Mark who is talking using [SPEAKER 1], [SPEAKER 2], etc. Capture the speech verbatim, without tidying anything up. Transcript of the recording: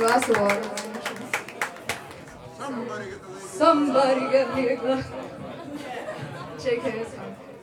[SPEAKER 1] glass of water.
[SPEAKER 2] Somebody get the
[SPEAKER 1] Somebody get me a glass. J K, it's fine.